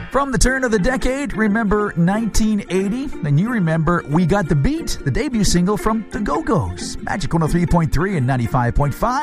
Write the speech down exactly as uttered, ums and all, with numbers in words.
From the turn of the decade, remember nineteen eighty? And you remember We Got the Beat, the debut single from the Go-Go's. Magic one oh three point three and ninety-five point five.